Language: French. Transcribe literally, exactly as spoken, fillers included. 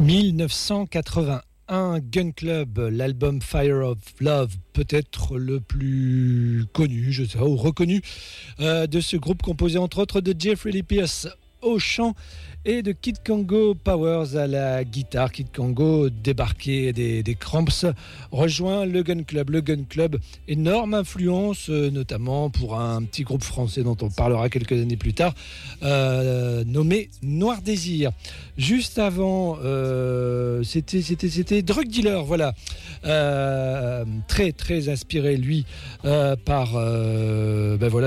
mille neuf cent quatre-vingt-un, Gun Club, l'album Fire of Love, peut-être le plus connu, je sais pas, ou reconnu euh, de ce groupe composé entre autres de Jeffrey Lee Pierce au chant et de Kid Congo Powers à la guitare. Kid Congo, débarqué des, des Cramps, rejoint le Gun Club. Le Gun Club, énorme influence, euh, notamment pour un petit groupe français dont on parlera quelques années plus tard, euh, nommé Noir Désir. Juste avant, euh, c'était, c'était, c'était Drug Dealer, voilà. Euh, très, très inspiré, lui, euh, par... Euh, ben voilà,